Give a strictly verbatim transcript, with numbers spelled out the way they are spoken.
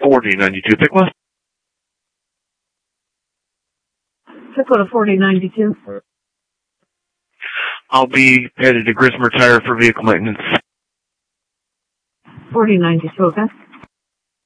forty ninety-two. Pick one. Pick one to forty ninety-two. I'll be headed to Grismer Tire for vehicle maintenance. forty ninety-two, okay?